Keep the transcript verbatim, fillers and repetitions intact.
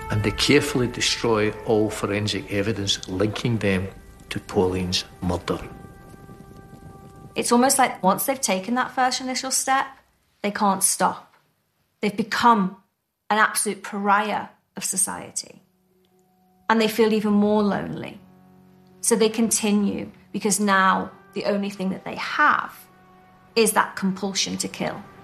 and they carefully destroy all forensic evidence linking them to Pauline's murder. It's almost like once they've taken that first initial step, they can't stop. They've become an absolute pariah of society. And they feel even more lonely. So they continue because now the only thing that they have is that compulsion to kill.